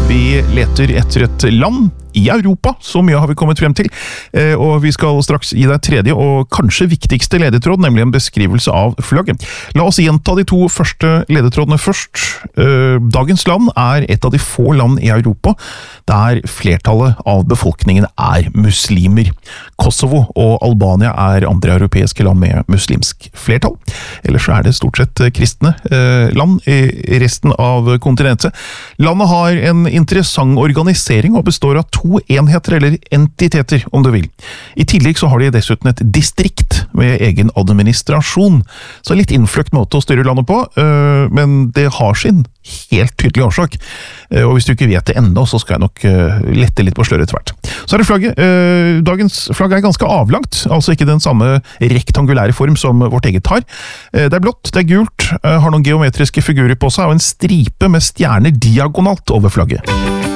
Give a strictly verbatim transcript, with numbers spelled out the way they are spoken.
Vi leter etter et land i Europa, så mye har vi kommet frem til, og vi skal straks gi deg tredje og kanskje viktigste ledetråd, nemlig en beskrivelse av flagget. La oss gjenta de to første ledetrådene først. Dagens land er et av de få land i Europa der flertallet av befolkningen er muslimer. Kosovo og Albania er andre europeiske land med muslimsk flertall. Ellers er det stort sett kristne land i resten av kontinentet. Landet har en interessant organisering og består av to to enheter eller entiteter, om du vil. I tillegg så har de dessuten et distrikt med egen administrasjon. Så litt innfløkt måte å styre landet på, men det har sin helt tydelig årsak. Og hvis du ikke vet det enda, så skal jeg nok lette litt på sløret tvert. Så er det flagget. Dagens flagg er ganske avlangt, altså ikke den samme rektangulære form som vårt eget har. Det er blått, det er gult, har noen geometriske figurer på seg, og en stripe med stjerner diagonalt over flagget.